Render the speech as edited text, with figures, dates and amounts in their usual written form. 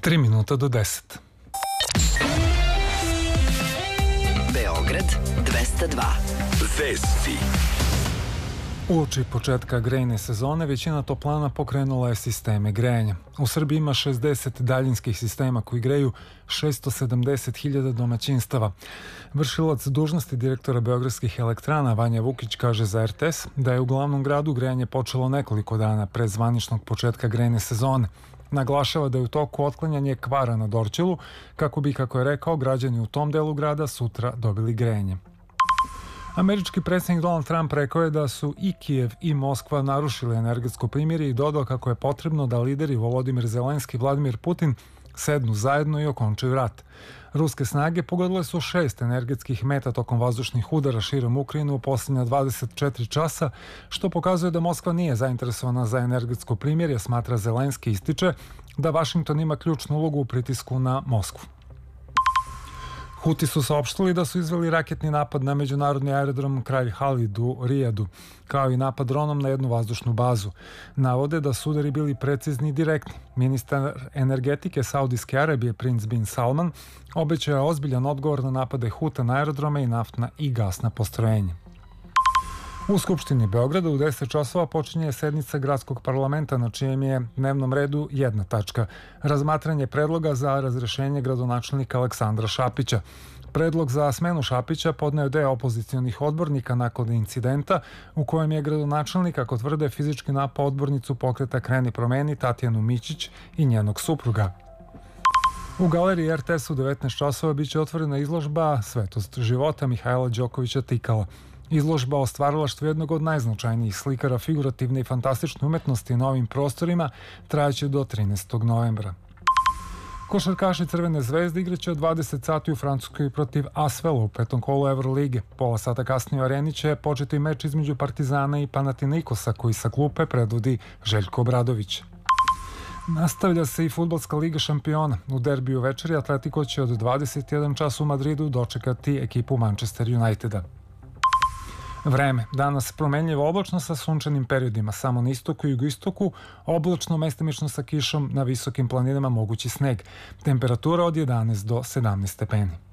3 minuta do 10. Beograd 202. Vesti. Uoči početka grejne sezone većina toplana pokrenula je sisteme grejanja. U Srbiji ima 60 daljinskih sistema koji greju 670.000 domaćinstava. Vršilac dužnosti direktora Beogradskih elektrana Vanja Vukić kaže za RTS da je u glavnom gradu grejanje počelo nekoliko dana pre zvaničnog početka grejne sezone. Naglašava da je u toku otklanjanje kvara na Dorćolu kako bi, kako je rekao, građani u tom delu grada sutra dobili grejanje. Američki predsjednik Donald Trump rekao je da su i Kijev i Moskva narušili energetsko primirje i dodao kako je potrebno da lideri Volodimir Zelenski i Vladimir Putin sednu zajedno i okončaju rat. Ruske snage pogodile su 6 energetskih meta tokom vazdušnih udara širom Ukrajine u posljednja 24 časa, što pokazuje da Moskva nije zainteresovana za energetsko primirje, smatra Zelenski, ističe da Vašington ima ključnu ulogu u pritisku na Moskvu. Huti su saopštili da su izveli raketni napad na međunarodni aerodrom Kralj Halid u Rijadu, kao i napad dronom na jednu vazdušnu bazu. Navode da su udari bili precizni i direktni. Ministar energetike Saudijske Arabije, princ bin Salman, obećao je ozbiljan odgovor na napade Huta na aerodrome i naftna i gasna postrojenja. U Skupštini Beograda u 10 časova počinje sednica gradskog parlamenta na čijem je dnevnom redu jedna tačka – razmatranje predloga za razrešenje gradonačelnika Aleksandra Šapića. Predlog za smenu Šapića podneo deo opozicionih odbornika nakon incidenta u kojem je gradonačelnik, kako tvrde, fizički napao odbornicu pokreta Kreni promeni Tatjanu Mićić i njenog supruga. U galeriji RTS u 19 časova biće otvorena izložba Svetost života Mihajla Đokovića Tikala. Izložba o stvaralaštvu jednog od najznačajnijih slikara figurativne i fantastične umetnosti na ovim prostorima trajaće do 13. novembra. Košarkaši Crvene zvezde igraće od 20 sati u Francuskoj protiv Asvela u petom kolu Evrolige. Pola sata kasnije u areni će početi meč između Partizana i Panathinaikosa koji sa klupe predvodi Željko Obradović. Nastavlja se i fudbalska liga šampiona. U derbiju večeri Atletico će od 21 čas u Madridu dočekati ekipu Manchester Uniteda. Vreme. Danas promenljivo oblačno sa sunčanim periodima, samo na istoku i jugoistoku, oblačno mestimično sa kišom, na visokim planinama mogući sneg. Temperatura od 11 do 17 stepeni.